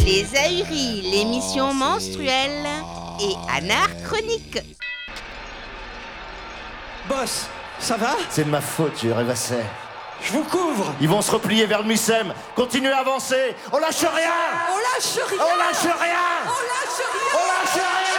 Les Ahuris, l'émission menstruelle et anachronique. Boss, ça va? C'est de ma faute, j'ai rêvassé. Je vous couvre. Ils vont se replier vers le Mucem. Continuez à avancer. On lâche rien. On lâche rien. On lâche rien. On lâche rien. On lâche rien.